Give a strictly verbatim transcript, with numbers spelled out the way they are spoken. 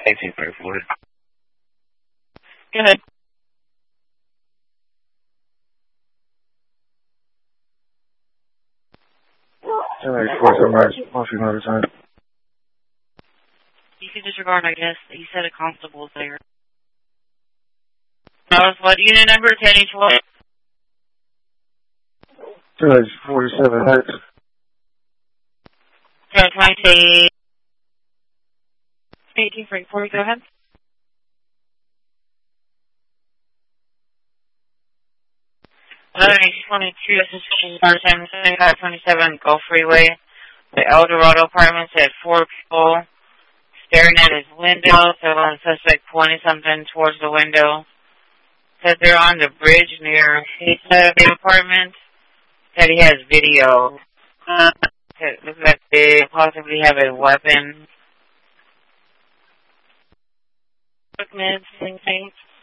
eighteen thirty-four. Go ahead. ten forty-seven rights. What's your number time? You can disregard, I guess. You said a constable's there. That was what unit number? ten H what? ten forty-seven rights. ten twenty, eighteen thirty-four, go ahead. eleven twenty-two, this is seventy-five twenty-seven Gulf Freeway. The Eldorado Apartments had four people staring at his window, so the suspect pointed something towards the window. Said they're on the bridge near his side of the apartment. Said he has video. Uh, it looks like they possibly have a weapon. Quick meds, anything?